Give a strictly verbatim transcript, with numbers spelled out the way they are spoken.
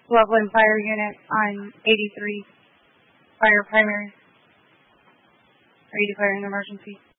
Loveland Fire Unit on eighty-three Fire Primary. Are you declaring an emergency?